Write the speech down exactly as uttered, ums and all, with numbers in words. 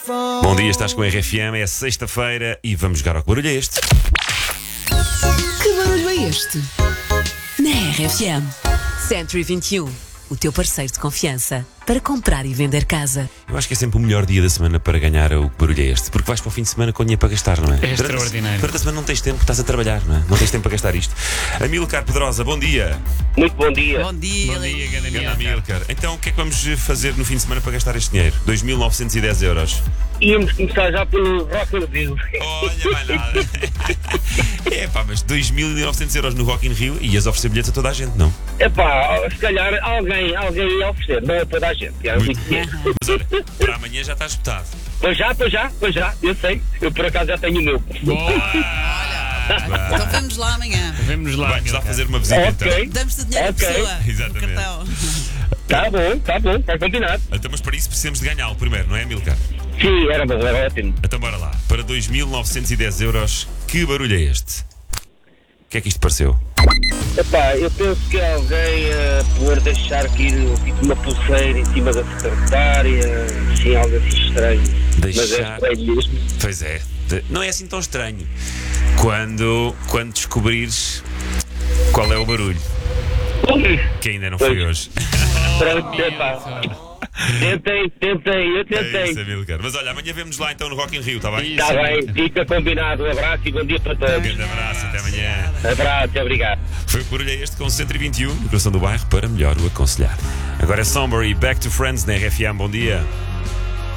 Bom dia, estás com a R F M, é sexta-feira e vamos jogar ao que barulho é este. Que barulho é este? Na R F M. Century vinte e um, o teu parceiro de confiança para comprar e vender casa. Eu acho que é sempre o melhor dia da semana para ganhar o que barulho é este, porque vais para o fim de semana com dinheiro para gastar, não é? É Durante a- extraordinário. Durante a semana não tens tempo, estás a trabalhar, não é? Não tens tempo para gastar isto. Amílcar Pedrosa, bom dia. Muito bom dia. Bom dia, Bom dia, grande Ganda Amílcar. Amílcar. Então o que é que vamos fazer no fim de semana para gastar este dinheiro? dois mil novecentos e dez euros. Íamos começar já pelo Rock in Rio. Olha, vai nada. É pá, mas dois mil e novecentos euros no Rock in Rio e ias oferecer bilhetes a toda a gente, não? Epá, se calhar alguém, alguém ia oferecer, não é toda a gente. É muito dinheiro. Mas olha, para amanhã já está esgotado. Pois já, pois já, pois já, eu sei. Eu por acaso já tenho o meu. Então vamos lá amanhã. Vemos lá, Vamos lá Amílcar. fazer uma visita então. Ok, Damos-te dinheiro Ok. à pessoa. Exatamente. No cartão. tá bom, tá bom, está combinado. Então, mas para isso precisamos de ganhá-lo primeiro, não é, Amílcar? Sim, era bom, era ótimo. Então bora lá. Para dois mil novecentos e dez euros, que barulho é este? O que é que isto pareceu? Epá, eu penso que alguém uh, por deixar cair tipo, uma pulseira em cima da secretária, assim, algo assim estranho. Mas é Deixar- estranho mesmo. Pois é, de- não é assim tão estranho. Quando, quando descobrires qual é o barulho, que ainda não foi hoje. Pronto, epá. Tentei, tentei, eu É isso, tentei. Amílcar. Mas olha, amanhã vemos lá então no Rock in Rio, está bem? Está bem, fica combinado. Um abraço e bom dia para todos. Grande abraço, até amanhã. Abraço, obrigado. Foi o que barulho é este com cento e vinte e um no coração do bairro para melhor o aconselhar. Agora é Somber e Back to Friends na R F M. Bom dia.